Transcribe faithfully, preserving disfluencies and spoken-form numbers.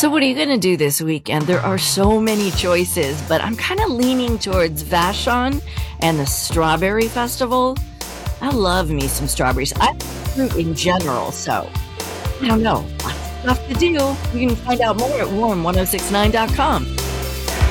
So, what are you going to do this weekend? There are so many choices, but I'm kind of leaning towards Vashon and the Strawberry Festival. I love me some strawberries. I like fruit in general, so I don't know. Lots of stuff to do. You can find out more at warm ten sixty-nine dot com.